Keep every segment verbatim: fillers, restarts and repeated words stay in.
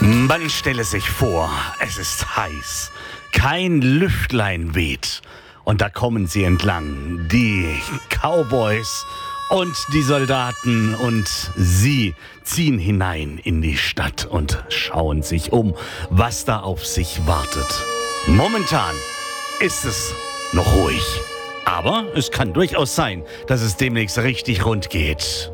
Man stelle sich vor, es ist heiß, kein Lüftlein weht. Und da kommen sie entlang, die Cowboys und die Soldaten, und sie ziehen hinein in die Stadt und schauen sich um, was da auf sich wartet. Momentan ist es noch ruhig, aber es kann durchaus sein, dass es demnächst richtig rund geht.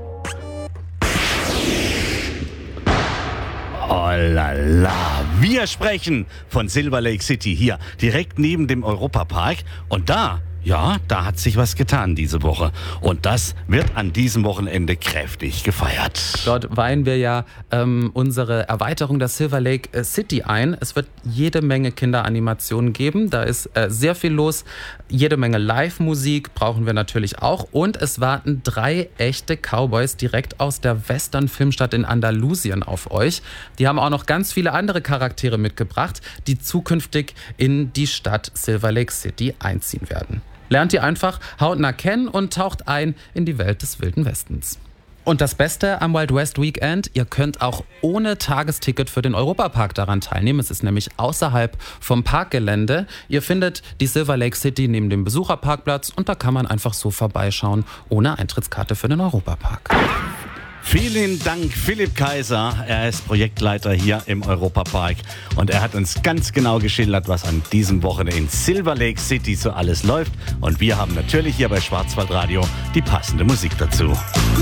Oh la la. Wir sprechen von Silver Lake City hier, direkt neben dem Europapark. Und da, ja, da hat sich was getan diese Woche. Und das wird an diesem Wochenende kräftig gefeiert. Dort weihen wir ja ähm, unsere Erweiterung der Silver Lake City ein. Es wird jede Menge Kinderanimationen geben. Da ist äh, sehr viel los. Jede Menge Live-Musik brauchen wir natürlich auch. Und es warten drei echte Cowboys direkt aus der Western-Filmstadt in Andalusien auf euch. Die haben auch noch ganz viele andere Charaktere mitgebracht, die zukünftig in die Stadt Silver Lake City einziehen werden. Lernt ihr einfach hautnah kennen und taucht ein in die Welt des Wilden Westens. Und das Beste am Wild West Weekend, ihr könnt auch ohne Tagesticket für den Europapark daran teilnehmen. Es ist nämlich außerhalb vom Parkgelände. Ihr findet die Silver Lake City neben dem Besucherparkplatz und da kann man einfach so vorbeischauen, ohne Eintrittskarte für den Europapark. Vielen Dank, Philipp Kaiser. Er ist Projektleiter hier im Europapark und er hat uns ganz genau geschildert, was an diesem Wochenende in Silver Lake City so alles läuft. Und wir haben natürlich hier bei Schwarzwaldradio die passende Musik dazu.